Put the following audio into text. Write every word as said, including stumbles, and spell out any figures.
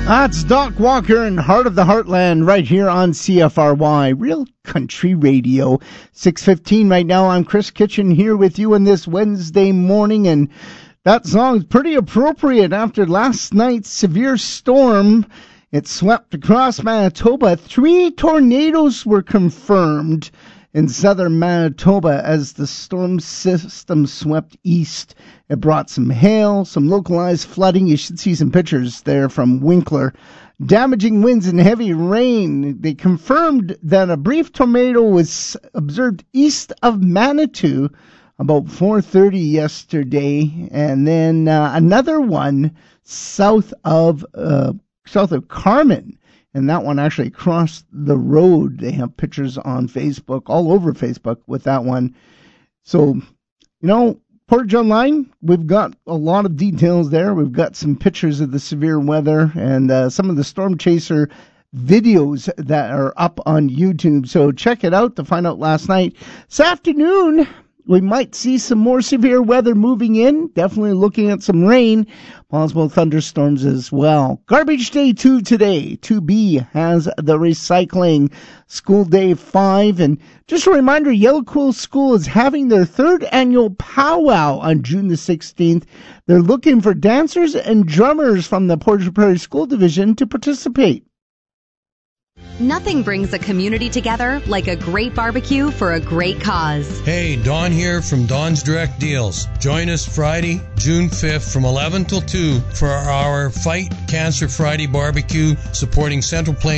That's Doc Walker and Heart of the Heartland right here on C F R Y, Real Country Radio. six fifteen right now. I'm Chris Kitchen here with you on this Wednesday morning, and that song's pretty appropriate after last night's severe storm. It swept across Manitoba. Three tornadoes were confirmed in southern Manitoba as the storm system swept east. It brought some hail, some localized flooding. You should see some pictures there from Winkler. Damaging winds and heavy rain. They confirmed that a brief tornado was observed east of Manitou about four thirty yesterday, and then uh, another one south of uh, south of Carmen. And that one actually crossed the road. They have pictures on Facebook, all over Facebook with that one. So, you know, Portage Online, we've got a lot of details there. We've got some pictures of the severe weather and uh, some of the Storm Chaser videos that are up on YouTube. So check it out to find out last night. This afternoon, we might see some more severe weather moving in. Definitely looking at some rain. Possible thunderstorms as well. Garbage Day two today. two B has the recycling. School Day five. And just a reminder, Yellow Quill School is having their third annual powwow on June the sixteenth. They're looking for dancers and drummers from the Portage Prairie School Division to participate. Nothing brings a community together like a great barbecue for a great cause. Hey, Don here from Don's Direct Deals. Join us Friday, June fifth from eleven till two for our Fight Cancer Friday barbecue supporting Central Plains